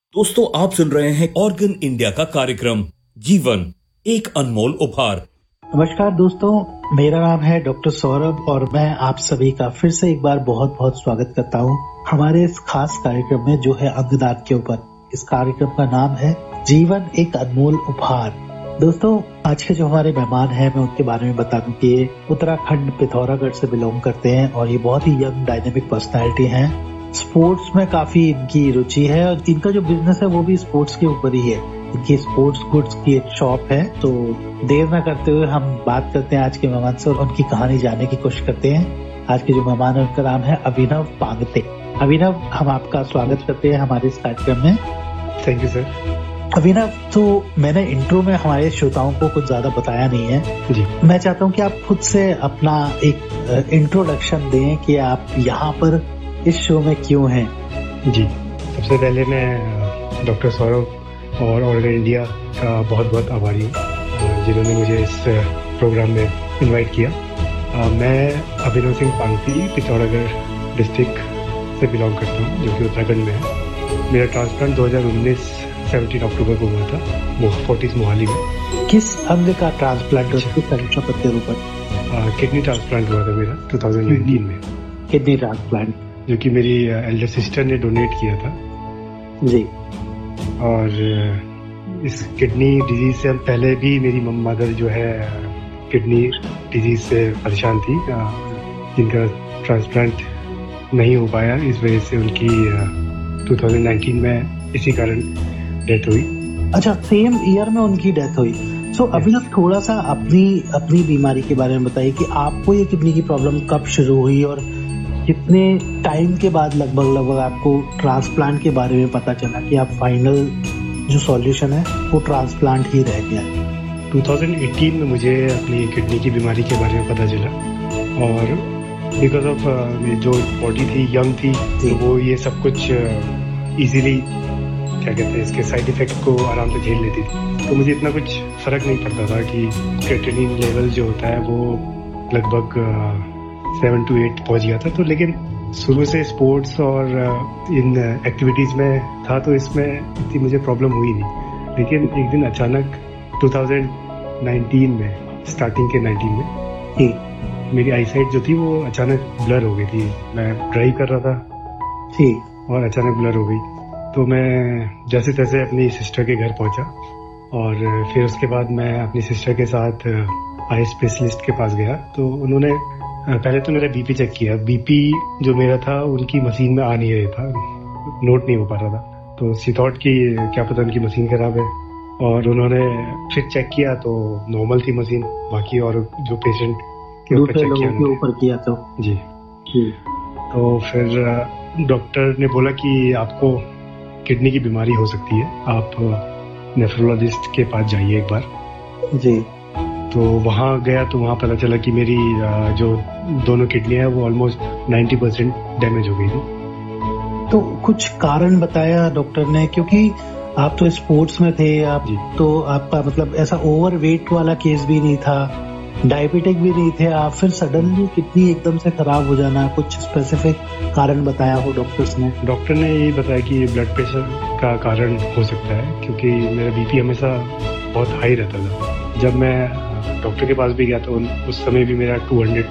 दोस्तों, आप सुन रहे हैं ऑर्गन इंडिया का कार्यक्रम जीवन एक अनमोल उपहार। नमस्कार दोस्तों, मेरा नाम है डॉक्टर सौरभ और मैं आप सभी का फिर से एक बार बहुत बहुत स्वागत करता हूं हमारे इस खास कार्यक्रम में जो है अंगदान के ऊपर। इस कार्यक्रम का नाम है जीवन एक अनमोल उपहार। दोस्तों, आज के जो हमारे मेहमान हैं मैं उनके बारे में बता दूं कि ये उत्तराखंड पिथौरागढ़ से बिलोंग करते हैं और ये बहुत ही यंग डायनेमिक पर्सनैलिटी हैं। स्पोर्ट्स में काफी इनकी रुचि है और इनका जो बिजनेस है वो भी स्पोर्ट्स के ऊपर ही है। इनकी स्पोर्ट्स गुड्स की एक शॉप है। तो देर न करते हुए हम बात करते हैं आज के मेहमान से और उनकी कहानी जानने की कोशिश करते हैं। आज के जो मेहमान है उनका नाम है अभिनव पांगते। अभिनव, हम आपका स्वागत करते हैं हमारे इस कार्यक्रम में। Thank you sir. अभिनव, तो मैंने इंट्रो में हमारे श्रोताओं को कुछ ज्यादा बताया नहीं है जी। मैं चाहता हूँ कि आप खुद से अपना एक इंट्रोडक्शन दें कि आप यहाँ पर इस शो में क्यों हैं। जी, सबसे पहले मैं डॉक्टर सौरभ और ऑर्गन इंडिया का बहुत बहुत आभारी हूँ जिन्होंने मुझे इस प्रोग्राम में इनवाइट किया। मैं अभिनव सिंह पांगती पिथौरागढ़ डिस्ट्रिक्ट से बिलोंग करता हूँ जो कि उत्तराखंड में है। मेरा ट्रांसप्लांट 2019 17 अक्टूबर को हुआ था फोर्टिस मोहाली में। किस अंग का ट्रांसप्लांट किडनी ट्रांसप्लांट हुआ था मेरा 2019 में। किडनी ट्रांसप्लांट जो कि मेरी एल्डर सिस्टर ने डोनेट किया था जी। और इस किडनी डिजीज से पहले भी मेरी मदर जो है किडनी डिजीज से परेशान थी जिनका ट्रांसप्लांट नहीं हो पाया। इस वजह से उनकी 2019 में इसी कारण डेथ हुई। अच्छा, सेम ईयर में उनकी डेथ हुई। सो अभी तक थोड़ा सा अपनी बीमारी के बारे में बताइए कि आपको ये किडनी की प्रॉब्लम कब शुरू हुई और कितने टाइम के बाद लगभग आपको ट्रांसप्लांट के बारे में पता चला कि आप फाइनल जो सॉल्यूशन है वो ट्रांसप्लांट ही रह गया। 2018 में मुझे अपनी किडनी की बीमारी के बारे में पता चला और बिकॉज ऑफ जो बॉडी थी यंग थी तो वो ये सब कुछ इजीली क्या कहते हैं इसके साइड इफेक्ट को आराम से झेल लेती थी। तो मुझे इतना कुछ फर्क नहीं पड़ता था कि क्रिएटिनिन लेवल जो होता है वो लगभग 7 to 8 पहुंच गया था। तो लेकिन शुरू से स्पोर्ट्स और इन एक्टिविटीज में था तो इसमें इतनी मुझे प्रॉब्लम हुई नहीं। लेकिन एक दिन अचानक 2019 में स्टार्टिंग के 19 में मेरी आईसाइट जो थी वो अचानक ब्लर हो गई थी। मैं ड्राइव कर रहा था और अचानक ब्लर हो गई। तो मैं जैसे तैसे अपनी सिस्टर के घर पहुंचा और फिर उसके बाद मैं अपनी सिस्टर के साथ आई स्पेशलिस्ट के पास गया। तो उन्होंने पहले तो मेरा बीपी चेक किया। बीपी जो मेरा था उनकी मशीन में आ नहीं रहा था, नोट नहीं हो पा रहा था। तो सी थॉट कि क्या पता उनकी मशीन खराब है और उन्होंने फिर चेक किया तो नॉर्मल थी मशीन। बाकी और जो पेशेंट के ऊपर चेक किया तो जी। तो फिर डॉक्टर ने बोला कि आपको किडनी की बीमारी हो सकती है, आप नेफ्रोलॉजिस्ट के पास जाइए एक बार जी। तो वहाँ गया तो वहाँ पता चला कि मेरी जो दोनों किडनी है वो ऑलमोस्ट 90% डैमेज हो गई थी। तो कुछ कारण बताया डॉक्टर ने, क्योंकि आप तो स्पोर्ट्स में थे, आप तो आपका मतलब ऐसा ओवर वेट वाला केस भी नहीं था, डायबिटिक भी नहीं थे आप, फिर सडनली किडनी एकदम से खराब हो जाना, कुछ स्पेसिफिक कारण बताया हो डॉक्टर्स ने? डॉक्टर ने यही बताया कि ब्लड प्रेशर का कारण हो सकता है क्योंकि मेरा बीपी हमेशा बहुत हाई रहता था। जब मैं डॉक्टर के पास भी गया तो उस समय भी मेरा 200